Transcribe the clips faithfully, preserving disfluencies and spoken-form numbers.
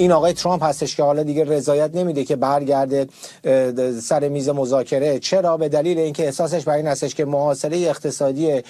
این آقای ترامپ هستش که حالا دیگه رضایت نمیده که برگرده سر میز مذاکره. چرا؟ به دلیل اینکه احساسش بر این هستش که محاصره اقتصادی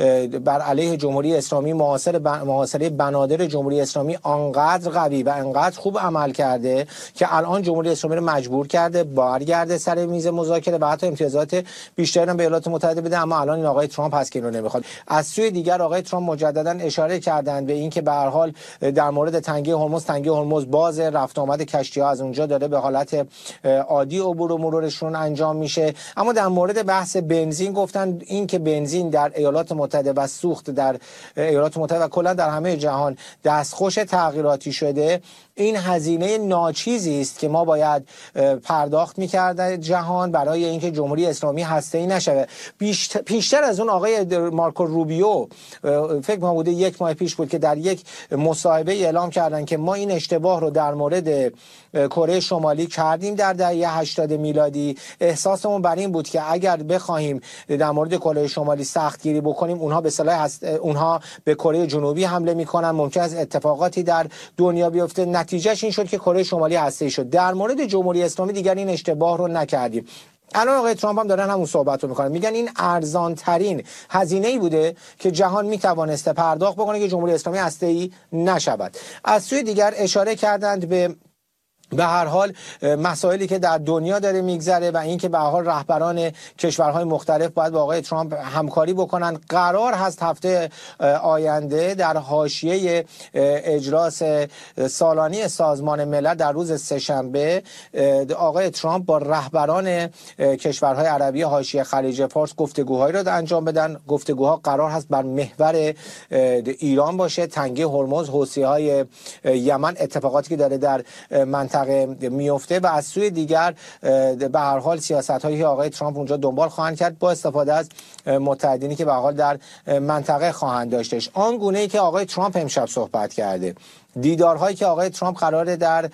بر علیه جمهوری اسلامی، محاصره محاصره بنادر جمهوری اسلامی آنقدر قوی و انقدر خوب عمل کرده که الان جمهوری اسلامی رو مجبور کرده برگرده سر میز مذاکره و حتی امتیازات بیشتری هم به ایالات متحده بده. اما الان این آقای ترامپ هست که اینو نمیخواد. از سوی دیگر آقای ترامپ مجددا اشاره کردند به اینکه به هر حال در مورد تنگه هرمز تنگه هرمز باز رفت آمد کشتی‌ها از اونجا داره به حالت عادی عبور و مرورشون انجام میشه. اما در مورد بحث بنزین گفتن این که بنزین در ایالات متحده و سوخت در ایالات متحده و کلا در همه جهان دستخوش تغییراتی شده. این هزینه ناچیزی است که ما باید پرداخت می‌کرد جهان برای اینکه جمهوری اسلامی هسته‌ای نشه. پیشتر از اون آقای مارکو روبیو، فکر کنم بوده یک ماه پیش بود، که در یک مصاحبه اعلام کردن که ما این اشتباه رو در مورد کره شمالی کردیم در دهه هشتاد میلادی. احساسمون بر این بود که اگر بخوایم در مورد کره شمالی سختگیری بکنیم، اونها به اصطلاح هست اونها به کره جنوبی حمله میکنن، ممکن است اتفاقاتی در دنیا بیفته. نتیجهش این شد که کره شمالی هسته‌ای شد. در مورد جمهوری اسلامی دیگر این اشتباه رو نکردیم. الان آقای ترامپ هم دارن همون صحبت رو میکنن، میگن این ارزان ترین هزینه‌ای بوده که جهان میتوانسته پرداخت بکنه که جمهوری اسلامی هسته‌ای نشود. از سوی دیگر اشاره کردند به به هر حال مسائلی که در دنیا داره میگذره و اینکه به هر حال رهبران کشورهای مختلف باید با آقای ترامپ همکاری بکنن. قرار هست هفته آینده در حاشیه اجلاس سالانه سازمان ملل در روز سه‌شنبه آقای ترامپ با رهبران کشورهای عربی حاشیه خلیج فارس گفتگوهایی را انجام بدن. گفتگوها قرار هست بر محور ایران باشه، تنگه هرمز، حوثی‌های یمن، اتفاقاتی که داره در منطقه میفته و از سوی دیگر به هر حال سیاست‌هایی که آقای ترامپ اونجا دنبال خواهند کرد با استفاده از متحدینی که به هر حال در منطقه خواهند داشتش. آن گونه‌ای که آقای ترامپ امشب صحبت کرده، دیدارهایی که آقای ترامپ قراره در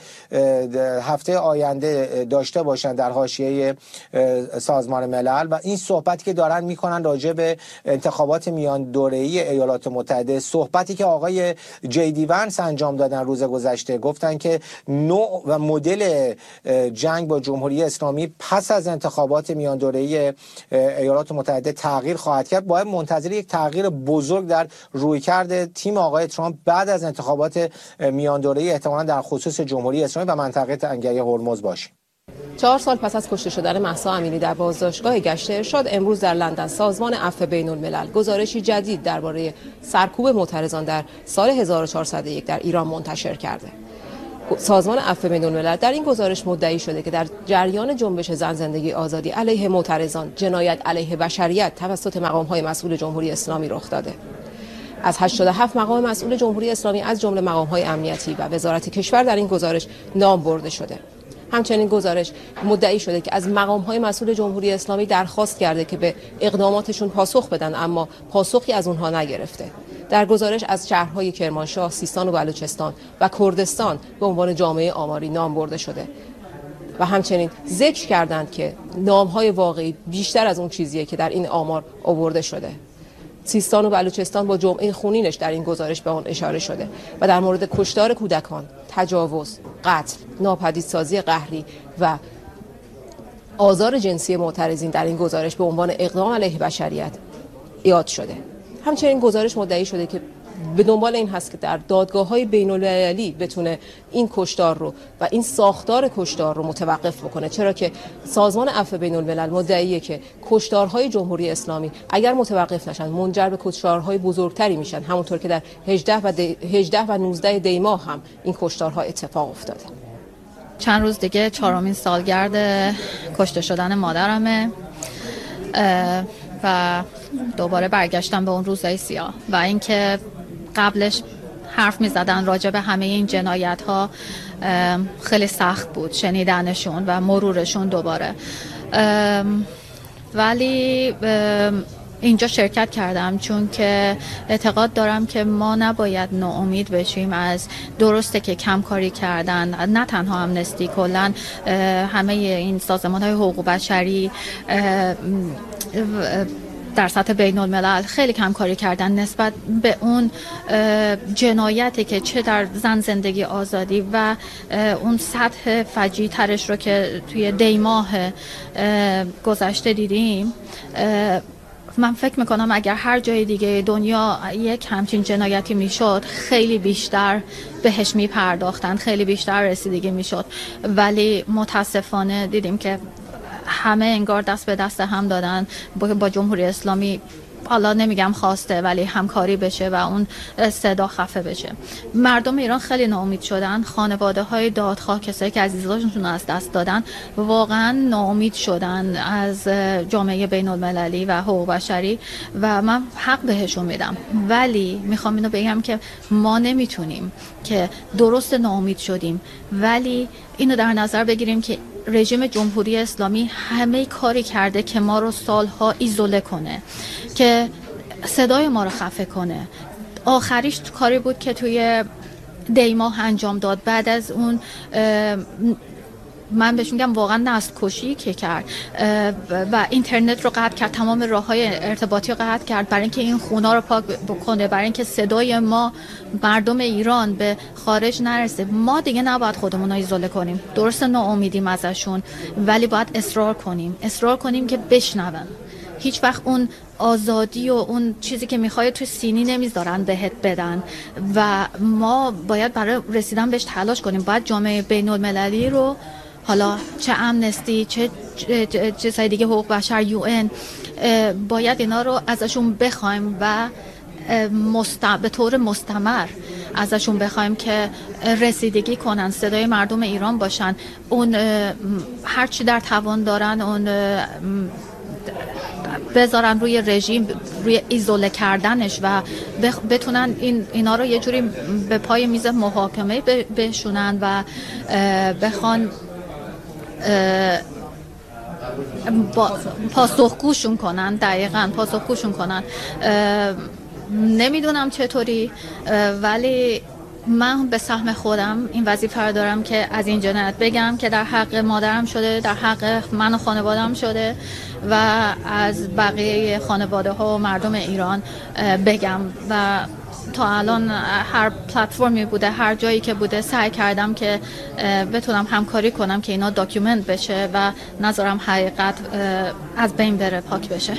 هفته آینده داشته باشند در حاشیه سازمان ملل و این صحبتی که دارن میکنن راجع به انتخابات میان دوره‌ای ایالات متحده، صحبتی که آقای جی دی ونس انجام دادن روز گذشته، گفتن که نوع و مدل جنگ با جمهوری اسلامی پس از انتخابات میان دوره‌ای ایالات متحده تغییر خواهد کرد. باید منتظر یک تغییر بزرگ در رویکرد تیم آقای ترامپ بعد از انتخابات میان دوره‌ای احتمالاً در خصوص جمهوری اسلامی و منطقه تنگه هرمز باشیم. چهار سال پس از کشته شدن مهسا امینی در بازداشتگاه گشت ارشاد، امروز در لندن سازمان عفو بین‌الملل گزارشی جدید درباره سرکوب معترضان در سال هزار و چهارصد و یک در ایران منتشر کرده. سازمان عفو بین‌الملل در این گزارش مدعی شده که در جریان جنبش زن زندگی آزادی علیه معترضان جنایت علیه بشریت توسط مقام‌های مسئول جمهوری اسلامی رخ داده. از هشتاد و هفت مقام مسئول جمهوری اسلامی از جمله مقام‌های امنیتی و وزارت کشور در این گزارش نام برده شده. همچنین گزارش مدعی شده که از مقام‌های مسئول جمهوری اسلامی درخواست کرده که به اقداماتشون پاسخ بدن، اما پاسخی از اونها نگرفته. در گزارش از شهرهای کرمانشاه، سیستان و بلوچستان و کردستان به عنوان جامعه آماری نام برده شده و همچنین ذکر کردند که نام‌های واقعی بیشتر از اون چیزیه که در این آمار آورده شده. سیستان و بلوچستان با جمعه خونینش در این گزارش به آن اشاره شده و در مورد کشتار کودکان، تجاوز، قتل، ناپدیدسازی قهری و آزار جنسی معترضین در این گزارش به عنوان اقدام علیه بشریت یاد شده. همچنین گزارش مدعی شده که به دنبال این هست که در دادگاه‌های بین‌المللی بتونه این کشتار رو و این ساختار کشتار رو متوقف بکنه، چرا که سازمان عفو بین‌الملل مدعیه که کشتارهای جمهوری اسلامی اگر متوقف نشن منجر به کشتارهای بزرگتری میشن، همونطور که در هجده و هجده و نوزده دی ماه هم این کشتارها اتفاق افتاده. چند روز دیگه چهارمین سالگرد کشته شدن مادرمه و دوباره برگشتم به اون روزهای سیاه و اینکه قبلش حرف می زدن راجع به همه این جنایت ها خیلی سخت بود شنیدنشون و مرورشون دوباره، ولی اینجا شرکت کردم چون که اعتقاد دارم که ما نباید ناامید بشیم از درسته که کم کاری کردن، نه تنها امنستی، کلن همه این سازمان های حقوق بشری در سطح بین الملل خیلی کم کاری کردن نسبت به اون جنایتی که چه در زن زندگی آزادی و اون سطح فجیع ترش رو که توی دی ماه گذشته دیدیم. من فکر میکنم اگر هر جای دیگه دنیا یک همچین جنایتی میشد خیلی بیشتر بهش میپرداختن، خیلی بیشتر رسیدگی میشد، ولی متاسفانه دیدیم که همه انگار دست به دست هم دادن با جمهوری اسلامی. حالا نمیگم خواسته ولی همکاری بشه و اون صدا خفه بشه. مردم ایران خیلی ناامید شدن، خانواده های دادخواه، کسایی که عزیزانشون از دست دادن واقعا ناامید شدن از جامعه بین المللی و حقوق بشری و من حق بهشون میدم، ولی میخوام اینو بگم که ما نمیتونیم که درست ناامید شدیم ولی اینو در نظر بگیریم که رژیم جمهوری اسلامی همه کاری کرده که ما رو سالها ایزوله کنه، که صدای ما رو خفه کنه. آخریش کاری بود که توی دی ماه انجام داد. بعد از اون من بهش میگم واقعا نسل کشی که کرد و اینترنت رو قطع کرد، تمام راههای ارتباطی رو قطع کرد برای اینکه این خونا رو پاک بکنه، برای اینکه صدای ما مردم ایران به خارج نرسه. ما دیگه نباید خودمون رو ایزوله کنیم، درست ناامیدیم ازشون ولی باید اصرار کنیم اصرار کنیم که بشنون. هیچ وقت اون آزادی و اون چیزی که میخوای توی سینی نمیذارن بهت بدن و ما باید برای رسیدن بهش تلاش کنیم. باید جامعه بین المللی رو، حالا چه امنستی چه چیزهای دیگه، حقوق بشر، یو ان، باید اینا رو ازشون بخوایم و مست... به طور مستمر ازشون بخوایم که رسیدگی کنن، صدای مردم ایران باشن، اون هرچی در توان دارن اون بذارن روی رژیم، روی ایزوله کردنش و بتونن این اینا رو یه جوری به پای میز محاکمه بشونن و بخوان پاسخگوشون کنن. دقیقاً پاسخگوشون کنن. نمیدونم چطوری ولی من به سهم خودم این وظیفه رو دارم که از این جنایت بگم که در حق مادرم شده، در حق من و خانواده‌ام شده و از بقیه خانواده ها و مردم ایران بگم. و تا الان هر پلتفرمی بوده، هر جایی که بوده، سعی کردم که بتونم همکاری کنم که اینا داکیومنت بشه و نذارم حقیقت از بین بره، پاک بشه.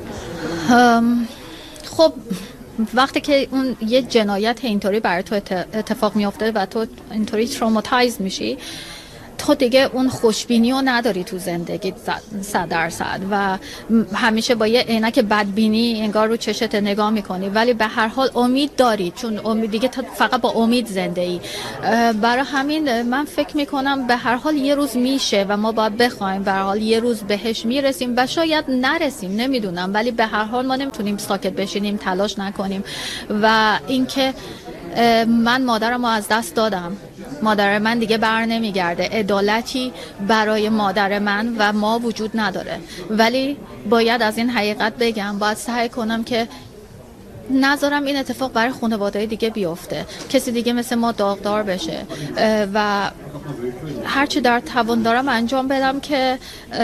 خب وقتی که اون یه جنایت اینطوری برای تو اتفاق میفته و تو اینطوری تروماتایز میشی، تو دیگه اون خوشبینی رو نداری تو زندگی صد درصد و همیشه با یه عینک بدبینی انگار رو چشت نگاه میکنی، ولی به هر حال امید داری، چون امید دیگه فقط با امید زنده ای. برای همین من فکر میکنم به هر حال یه روز میشه و ما باید بخوایم، به هر حال یه روز بهش میرسیم و شاید نرسیم، نمیدونم، ولی به هر حال ما نمیتونیم ساکت بشینیم، تلاش نکنیم. و اینکه من مادرم رو از دست دادم، مادر من دیگه بر نمیگرده، عدالتی برای مادر من و ما وجود نداره، ولی باید از این حقیقت بگم، باید سعی کنم که نذارم این اتفاق برای خانواده دیگه بیفته، کسی دیگه مثل ما داغدار بشه و هرچی در توان دارم انجام بدم که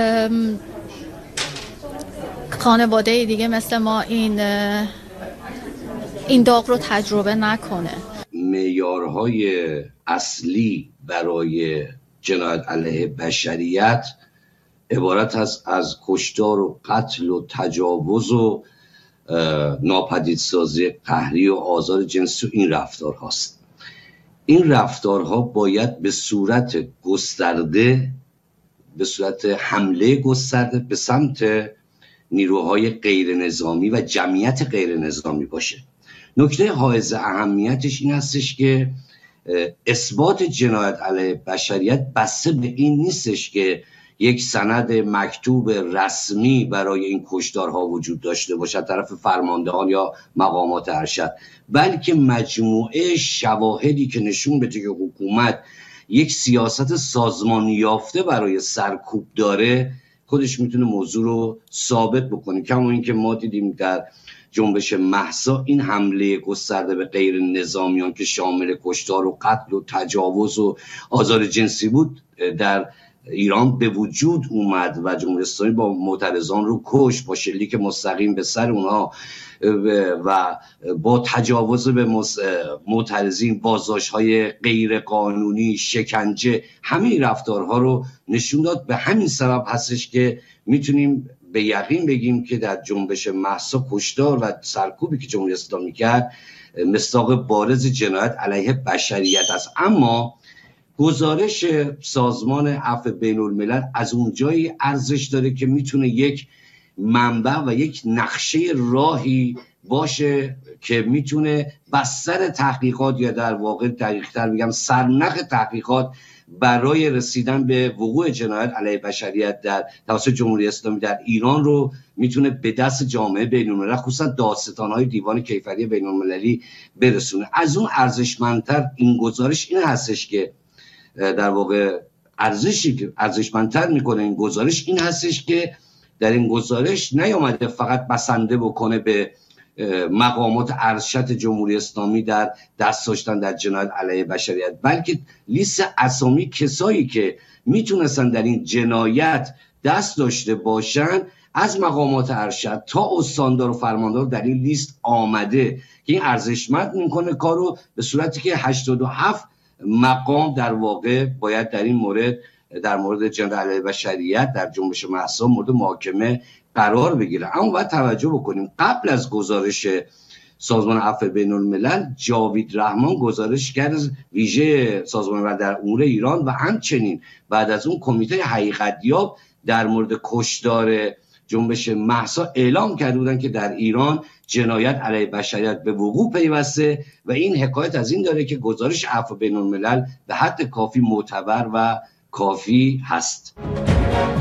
خانواده دیگه مثل ما این این داغ رو تجربه نکنه. معیارهای اصلی برای جنایت علیه بشریت عبارت است از کشتار و قتل و تجاوز و ناپدیدسازی قهری و آزار جنسی و این رفتار هاست. این رفتارها باید به صورت گسترده، به صورت حمله گسترده به سمت نیروهای غیر نظامی و جمعیت غیر نظامی باشه. نکته حائز اهمیتش این هستش که اثبات جنایت علیه بشریت بسته به این نیستش که یک سند مکتوب رسمی برای این کشتارها وجود داشته باشد طرف فرماندهان یا مقامات ارشد، بلکه مجموعه شواهدی که نشون بده که حکومت یک سیاست سازمان یافته برای سرکوب داره خودش میتونه موضوع رو ثابت بکنه. کما اینکه ما دیدیم در جنبش مهسا این حمله گسترده به غیر نظامیان که شامل کشتار و قتل و تجاوز و آزار جنسی بود در ایران به وجود اومد و جمهوری اسلامی با معترضان رو کش، با شلیک مستقیم به سر اونها و با تجاوز به معترضین، بازداشت‌های غیر قانونی، شکنجه، همه این رفتارها رو نشون داد. به همین سبب هستش که میتونیم به یقین بگیم که در جنبش مهسا کشتار و سرکوبی که جمهوری اسلامی کرد مصداق بارز جنایت علیه بشریت است. اما گزارش سازمان عفو بین الملل از اونجایی ارزش داره که میتونه یک منبع و یک نقشه راهی باشه که میتونه بستر تحقیقات یا در واقع دقیق‌تر بگم سرنخ تحقیقات برای رسیدن به وقوع جنایت علیه بشریت در توسط جمهوری اسلامی در ایران رو میتونه به دست جامعه بین‌المللی، خصوصا دادستان‌های دیوان کیفری بین‌المللی برسونه. از اون ارزشمندتر این گزارش این هستش که در واقع ارزشی که ارزشمندتر میکنه این گزارش این هستش که در این گزارش نیامده فقط بسنده بکنه به مقامات ارشد جمهوری اسلامی در دست داشتن در جنایت علیه بشریت، بلکه لیست اسامی کسایی که میتونستن در این جنایت دست داشته باشن از مقامات ارشد تا استاندار و فرماندار در این لیست آمده که این ارزشمند میکنه کارو، به صورتی که هشتاد و هفت مقام در واقع باید در این مورد در مورد جنایت علیه بشریت در جنبش مهسا مورد محاکمه قرار بگیره. اما باید توجه بکنیم قبل از گزارش سازمان عفو بین الملل، جاوید رحمان گزارشگر ویژه سازمان ملل در امور ایران و همچنین بعد از اون کمیته حقیقتیاب در مورد کشتار جنبش مهسا اعلام کرده بودن که در ایران جنایت علیه بشریت به وقوع پیوسته و این حکایت از این داره که گزارش عفو بین الملل به حد کافی معتبر و کافی هست.